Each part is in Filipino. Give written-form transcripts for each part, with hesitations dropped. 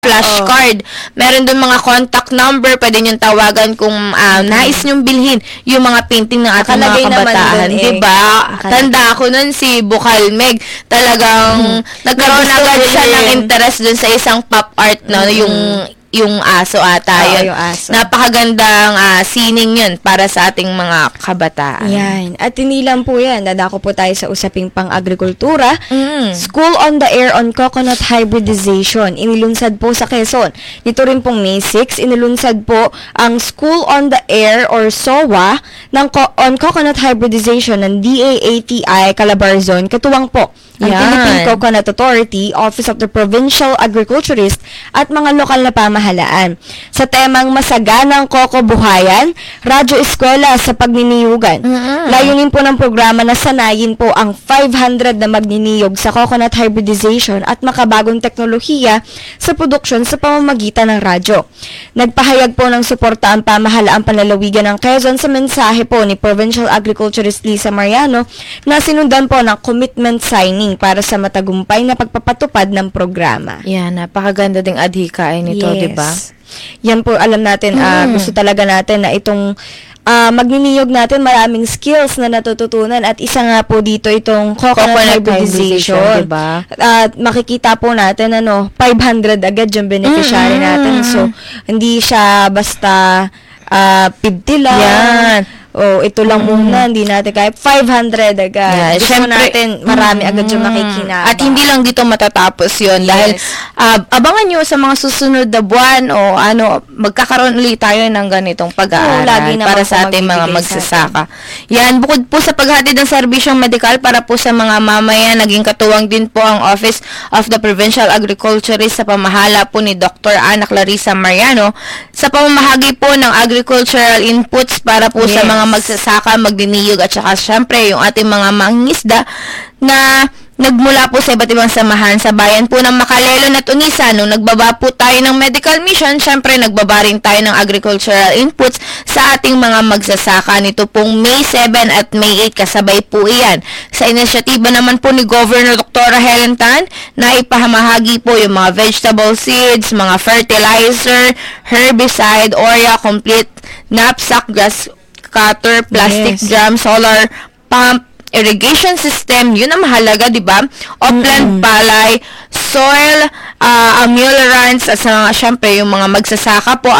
flashcard. Meron doon mga contact number, pwede niyong tawagan kung nais niyong bilhin yung mga painting ng ating Nakalagay mga naman kabataan. dun eh. Diba? Nakalagay. Tanda ko nun si Bukalmeg. Talagang nagkaroon Gusto agad siya bilhin. ng interest dun sa isang pop art na yung aso ata. Oo, Yun. yung aso. Napakagandang sining yun para sa ating mga kabataan. Yan. At hindi lang po yan. Dadako po tayo sa usaping pang-agrikultura. Mm. School on the Air on Coconut Hybridization. Inilunsad po sa Quezon. Nito rin pong May 6, inilunsad po ang School on the Air or SOA on Coconut Hybridization ng DAATI Calabarzon. Katuwang po ang Yan. Philippine Coconut Authority, Office of the Provincial Agriculturist at mga lokal na pamahalaan. Sa temang masaganang koko buhayan, radyo eskwela sa pagniniyugan. Layunin po ng programa na sanayin po ang 500 na magniniyog sa coconut hybridization at makabagong teknolohiya sa produksyon sa pamamagitan ng radyo. Nagpahayag po ng suporta ang pamahalaang panlalawigan ng Quezon sa mensahe po ni Provincial Agriculturist Lisa Mariano na sinundan po ng commitment signing para sa matagumpay na pagpapatupad ng programa. Yan, napakaganda ding adhikain nito, Yes. diba? Yan po, alam natin, gusto talaga natin na itong magniniyog natin maraming skills na natututunan at isa nga po dito itong coconut hybridization. Diba? At makikita po natin 500 agad yung beneficiary natin. So, hindi siya basta 50 lang. Yan. Ito lang muna, hindi natin kaya 500 agad. Yeah, Gusto syempre, natin marami agad yung makikinabang. At hindi lang dito matatapos yun. Yes. Dahil abangan nyo sa mga susunod na buwan o magkakaroon ulit tayo ng ganitong pag-aaral lagi naman para po sa ating mga magbibigay magsasaka. Yan, bukod po sa paghatid ng serbisyong medikal para po sa mga mamayan, naging katuwang din po ang Office of the Provincial Agriculturist sa pamahala po ni Dr. Ana Clarissa Mariano sa pamamahagi po ng agricultural inputs para po sa mga magsasaka, magdiniyog at saka syempre yung ating mga mangingisda na nagmula po sa iba't ibang samahan sa bayan po ng Makalelon at Unisa. Nung nagbaba po tayo ng medical mission, syempre nagbaba rin tayo ng agricultural inputs sa ating mga magsasaka. Nito pong May 7 at May 8 kasabay po iyan. Sa inisyatiba naman po ni Governor Dr. Helen Tan na ipahamahagi po yung mga vegetable seeds, mga fertilizer, herbicide, Oria, complete knapsack, grass cutter, plastic drum, solar pump, irrigation system, yun ang mahalaga, di ba? Upland palay, soil, amulierants, at syempre yung mga magsasaka po,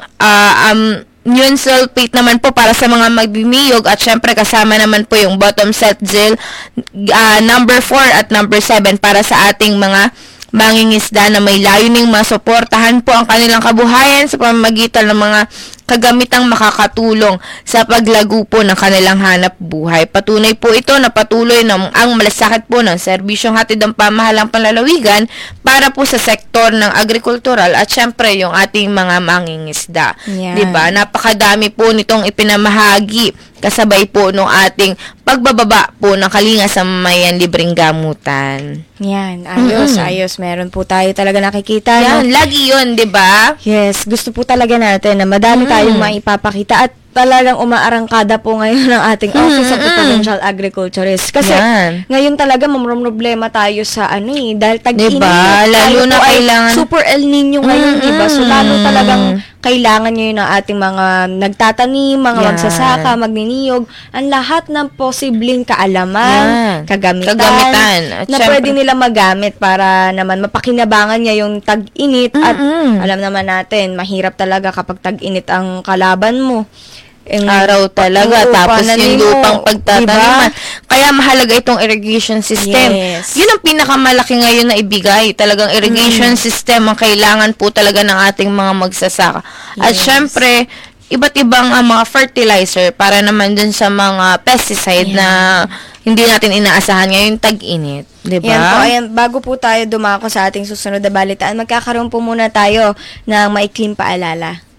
immune sulfate naman po para sa mga magdiniyog at syempre kasama naman po yung bottom set gel number 4 at number 7 para sa ating mga mangingisda na may layuning masuportahan po ang kanilang kabuhayan sa pamamagitan ng mga kagamitang makakatulong sa paglago po ng kanilang hanap buhay. Patunay po ito na patuloy ang malasakit po ng serbisyong hatid ng pamahalang panlalawigan para po sa sektor ng agrikultural at syempre yung ating mga mangingisda. Yan. Diba? Napakadami po nitong ipinamahagi kasabay po nung ating pagbababa po ng kalinga sa mamayan libreng gamutan. Yan, ayos. Meron po tayo talaga nakikita. Yan, lagi yun, di ba? Yes, gusto po talaga natin na madami tayong maipapakita at talagang umaarangkada po ngayon ng ating Office of the Provincial Agriculturist. Kasi ngayon talaga problema tayo sa dahil tag-init. Diba? Lalo tayo na po ay kailangan super El Nino ngayon, diba? So lalo talagang kailangan nyo ng ating mga nagtatanim, mga magsasaka, magniniyog, ang lahat ng posibleng kaalaman, kagamitan na pwede nila magamit para naman mapakinabangan niya yung tag-init at alam naman natin, mahirap talaga kapag tag-init ang kalaban mo. Araw talaga, tapos yung lupang pagtatanim. Kaya mahalaga itong irrigation system. Yes. Yun ang pinakamalaki ngayon na ibigay. Talagang irrigation system ang kailangan po talaga ng ating mga magsasaka. At syempre, iba't ibang mga fertilizer para naman dun sa mga pesticide na hindi natin inaasahan ngayon tag-init. Diba? Yan po, ayan, bago po tayo dumako sa ating susunod na balitaan, magkakaroon po muna tayo ng maikling paalala.